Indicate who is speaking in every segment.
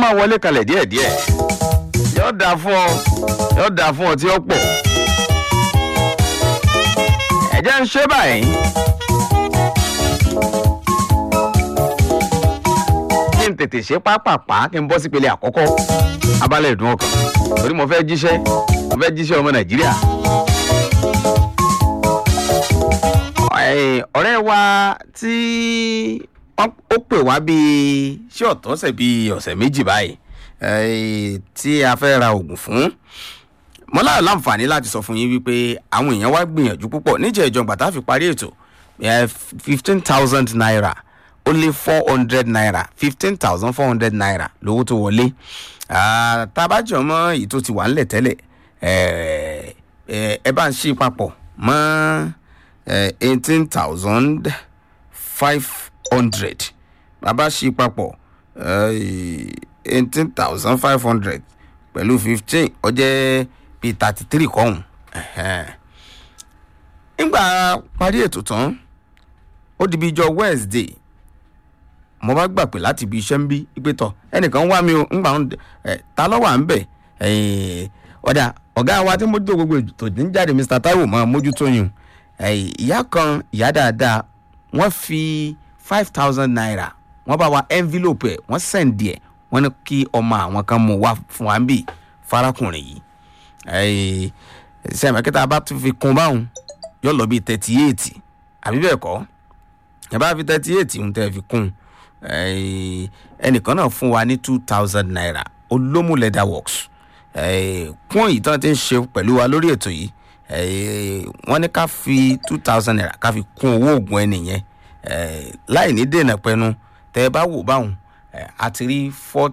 Speaker 1: máa wọlé kalẹ̀ díẹ̀díẹ̀ yóò dáa fún ọ tí ó pọ̀ ẹ jẹ́ ń ṣe báyìí kí n tètè ṣe pápápá kí n bọ́ sí ìpele àkọ́kọ́ abálẹ̀ ìdùn ọkàn torí mo fẹ́ jíṣẹ́ ọmọ Nàìjíríà. Ọ̀rẹ́ wa tí ó pè wá bíi ṣé ọ̀tọ̀ọ̀sẹ̀ bíi ọ̀sẹ̀ méjì báyìí tí a fẹ́ ra oògùn fún mo láǹfààní láti sọ fún yín wípé àwọn èèyàn wá gbìyànjú púpọ̀ níjẹ́ ìjọba tá a fi parí ètò 15,000 naira ó lé 400 naira 15,400 naira lówó tó wọlé tá a bá jọ mọ́ èyí tó ti wà ńlẹ̀ tẹ́lẹ̀ ẹ bá ń ṣe papọ̀ mọ́ 18,500 bàbá ṣe papọ̀ 18,500 pẹ̀lú 15 ó jẹ́ bíi 33 kọ́hún. nígbà parí ètò tán ó di bí ijọ́ Wednesday mo bá gbà pé láti ibi iṣẹ́ ń bí ìpẹ́tọ̀ ẹnìkan wá mi o ńgbà ta ló wà ń bẹ̀ ọ̀dà ọ̀gá wa tí mójútó gbogbo ètò ní jáde Mr. Taiwo mọ́ mójútó yìí ìyá dáadáa wọ́n fi 5,000 naira wọ́n bá wa envelope ẹ̀ wọ́n sẹ̀ǹdì ẹ̀ wọ́n ní kí ọmọ àwọn kan mú wá fún wa ń bì farakùnrin yìí sẹ́mi kẹta bá tún fi kún báwọn yóò lọ bí 38 àbí bẹ́ẹ̀ kọ́ ẹ bá fi 38 ń tẹ́ fi kún ẹnìkan náà fún wa ní 2,000 naira Olómù Leather Works kún èyí tán ti ń ṣe pẹ̀lú wa lórí ètò yìí wọ́n ní ká fi 2,000 naira ká fi kún owó oògùn ẹnìyẹn láì ní dènà pẹnu tẹ́ ẹ bá wò báwọn a ti rí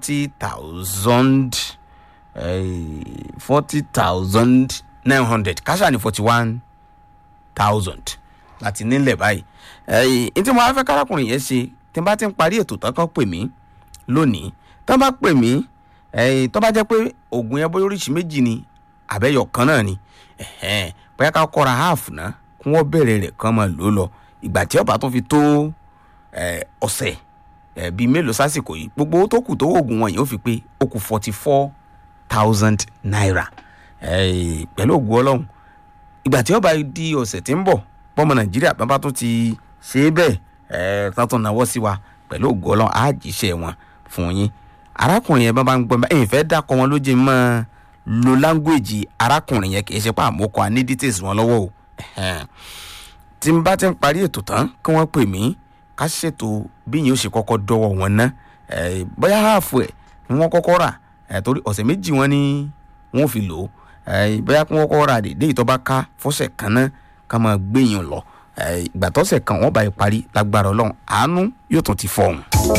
Speaker 1: 40,900 káṣà ní 41,000 láti nílẹ̀ báyìí ní tí mo á fẹ́ kárakùnrin yẹn ṣe tí n bá ti ń parí ètò tán kàn pè mí lónìí tán bá pè mí tó bá jẹ́ pé oògùn yẹn bóyá oríṣi méjì ni àbẹ́yọ̀ kan náà ni bóyá ká kọ́ra half náà kí wọ́n bẹ̀rẹ̀ rẹ̀ kán máa lò lọ ìgbà tí ọba tó fi tó ọ̀sẹ̀ bíi mélòó sásìkò yìí gbogbo owó tó kù tó oògùn wọn yìí ó fi pé ó kù 44,000 naira pẹ̀lú ògùn Ọlọ́run ìgbà tí ọba di ọ̀sẹ̀ tí ń bọ̀ bọ́mọ Nàìjíríà bàbá tó ti ṣe é bẹ́ẹ̀ tán náwó sí wa pẹ̀lú ògùn Ọlọ́run á jíṣẹ́ wọn fún yín arákùnrin yẹn bá ń gbọ́ ẹ̀yìn fẹ́ dákọ̀ wọn lóje mọ́ lo láńgbèjì arákùnrin yẹn kì í ṣe pé àmọ́kọ́ ní details wọn lọ́wọ́ o tí n bá ti ń parí ètò tán kí wọ́n pè mí ká ṣètò bí yìí ó ṣe kọ́kọ́ dọ́wọ́ wọn ná bóyá háàfù ẹ̀ ni wọ́n kọ́kọ́ rà torí ọ̀sẹ̀ méjì wọn ni wọ́n fi lò ó bóyá kí wọ́n kọ́kọ́ rà dédé ìtọ́ bá ká fọ́sẹ̀ kan náà ká máa gbẹ̀yìn lọ ìgbà tọ́sẹ̀ kan wọ́n bá yẹ parí lágbára Ọlọ́run àánú yóò tún ti fọ̀hún.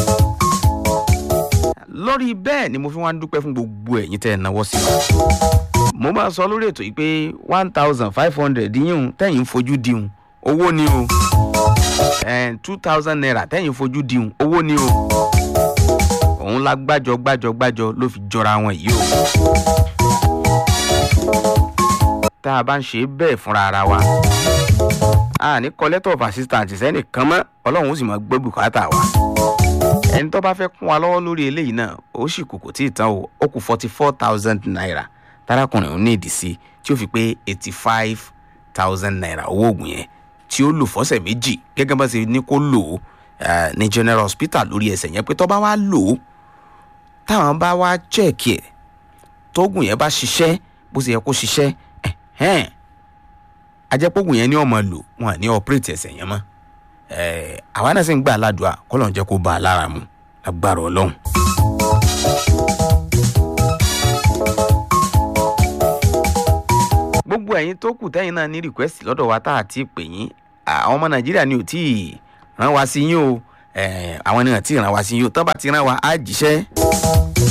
Speaker 1: lórí bẹ́ẹ̀ ni mo fi wá ń dúpẹ́ fún gbogbo ẹ̀yin tẹ́ ẹ̀ náwó sí i mo máa sọ lórí ètò yìí pé 1,500 díyìn tẹ́yìn fojú dihun owó ni o 2,000 naira tẹ́yìn fojú dihun owó ni o òun la gbájọ ló fi jọra wọn yìí o tá a bá ń ṣe bẹ́ẹ̀ fúnra ara wa a ní kọ letter of assistance sẹ́nìkan mọ́ Ọlọ́run ó sì máa gbọ́ bùkátà wa ẹni tó bá fẹ́ kún wa lọ́wọ́ lórí eléyìí náà ó sì kù kò tí ì tán o ó kù 44,000 naira tarakùnrin ò ní ìdí sí tí ó fi pé 85,000 naira owó oògùn yẹn tí ó lò fọ́sẹ̀ méjì gẹ́gẹ́ bá ṣe ní kó lò ó ní General Hospital lórí ẹsẹ̀ yẹn pé tó bá wá lò ó táwọn bá wá chẹ́ẹ̀kì ẹ̀ tóògùn yẹn bá ṣiṣẹ́ bó ṣe yẹ kó ṣiṣẹ́ ajẹ́pọ̀gùn yẹn ní ọmọ lò wọn ní ọ̀pẹ́rẹ́tì ẹsẹ̀ yẹn mọ́ àwa náà sì ń gbà ládùúgbà kọ́lọ̀ ń jẹ́ kó bá a lára mu lágbára Ọlọ́run. gbogbo ẹ̀yin tó kù tẹ́yìn náà ní rìkwẹ́sì lọ́dọ̀ wa tá a ti pè yín àwọn ọmọ Nàìjíríà ni ò tí ì rán wa sí yín o àwọn ènìyàn tí ì rán wa sí yín o tán bá ti rán wa á jíṣẹ́.